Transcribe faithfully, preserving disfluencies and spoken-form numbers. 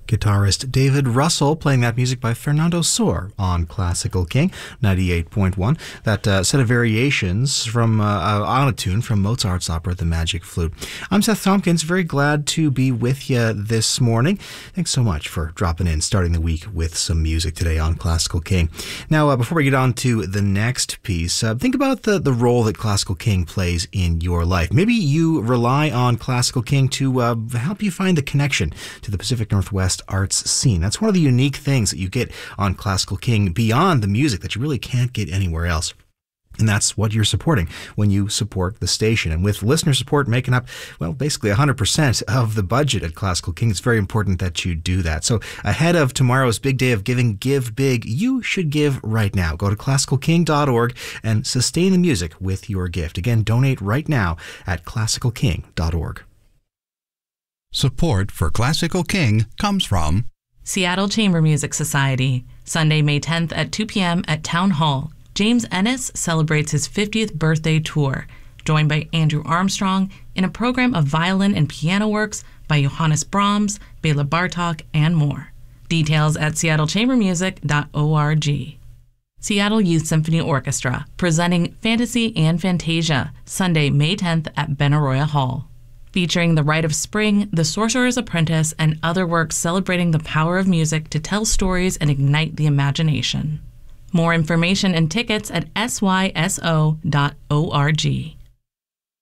Guitarist David Russell playing that music by Fernando Sor on Classical King ninety-eight point one. That uh, set of variations from uh, uh, on a tune from Mozart's opera The Magic Flute. I'm Seth Tompkins, very glad to be with you this morning. Thanks so much for dropping in, starting the week with some music today on Classical King. Now, uh, before we get on to the next piece, uh, think about the, the role that Classical King plays in your life. Maybe you rely on Classical King to uh, help you find the connection to the Pacific Northwest arts scene. That's one of the unique things that you get on Classical King beyond the music that you really can't get anywhere else. And that's what you're supporting when you support the station. And with listener support making up, well, basically one hundred percent of the budget at Classical King, it's very important that you do that. So ahead of tomorrow's big day of giving, give big. You should give right now. Go to classical king dot org and sustain the music with your gift. Again, donate right now at classical king dot org. Support for Classical King comes from Seattle Chamber Music Society, Sunday, May tenth at two p.m. at Town Hall. James Ennis celebrates his fiftieth birthday tour, joined by Andrew Armstrong in a program of violin and piano works by Johannes Brahms, Bela Bartok, and more. Details at seattle chamber music dot org. Seattle Youth Symphony Orchestra, presenting Fantasy and Fantasia, Sunday, May tenth at Benaroya Hall. Featuring The Rite of Spring, The Sorcerer's Apprentice, and other works celebrating the power of music to tell stories and ignite the imagination. More information and tickets at s y s o dot org.